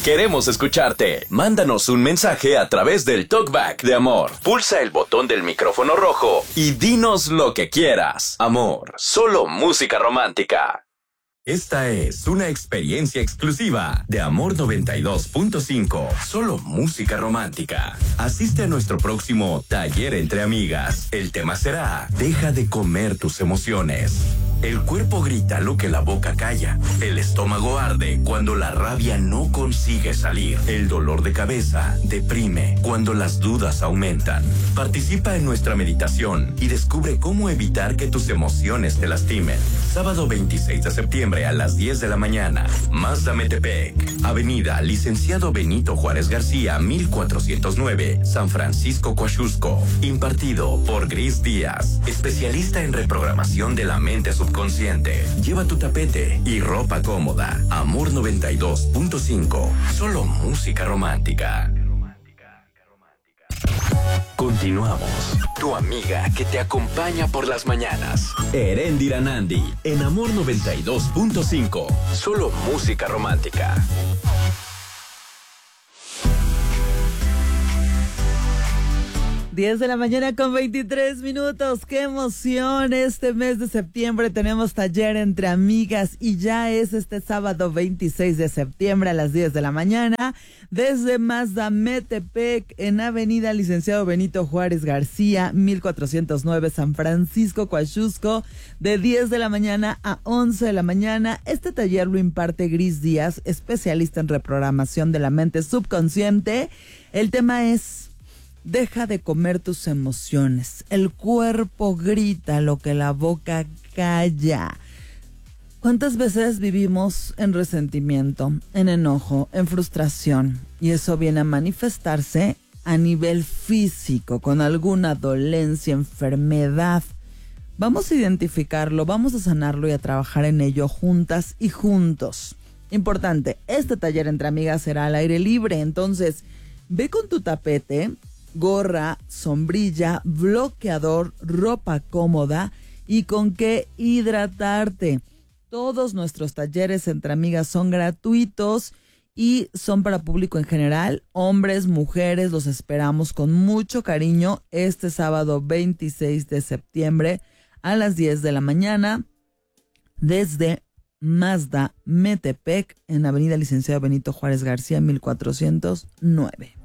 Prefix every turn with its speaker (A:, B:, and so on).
A: Queremos escucharte. Mándanos un mensaje a través del Talkback de Amor. Pulsa el botón del micrófono rojo y dinos lo que quieras. Amor, solo música romántica. Esta es una experiencia exclusiva de Amor 92.5. Solo música romántica. Asiste a nuestro próximo taller entre amigas. El tema será: deja de comer tus emociones. El cuerpo grita lo que la boca calla. El estómago arde cuando la rabia no consigue salir. El dolor de cabeza deprime cuando las dudas aumentan. Participa en nuestra meditación y descubre cómo evitar que tus emociones te lastimen. Sábado 26 de septiembre a las 10 de la mañana. Mazda Metepec. Avenida Licenciado Benito Juárez García, 1409, San Francisco, Coaxusco. Impartido por Gris Díaz, especialista en reprogramación de la mente subconsciente. Lleva tu tapete y ropa cómoda. Amor 92.5. Solo música romántica. Continuamos. Tu amiga que te acompaña por las mañanas. Erendira Nandi en Amor 92.5. Solo música romántica.
B: 10 de la mañana con 23 minutos. ¡Qué emoción! Este mes de septiembre tenemos taller entre amigas y ya es este sábado 26 de septiembre a las 10 de la mañana desde Mazda Metepec en Avenida Licenciado Benito Juárez García, 1409, San Francisco, Coaxusco, de 10 de la mañana a 11 de la mañana. Este taller lo imparte Gris Díaz, especialista en reprogramación de la mente subconsciente. El tema es: deja de comer tus emociones. El cuerpo grita lo que la boca calla. ¿Cuántas veces vivimos en resentimiento, en enojo, en frustración? Y eso viene a manifestarse a nivel físico, con alguna dolencia, enfermedad. Vamos a identificarlo, vamos a sanarlo y a trabajar en ello juntas y juntos. Importante, este taller entre amigas será al aire libre, entonces ve con tu tapete, gorra, sombrilla, bloqueador, ropa cómoda y con qué hidratarte. Todos nuestros talleres entre amigas son gratuitos y son para público en general, hombres, mujeres. Los esperamos con mucho cariño este sábado 26 de septiembre a las 10 de la mañana desde Mazda Metepec en Avenida Licenciado Benito Juárez García, 1409.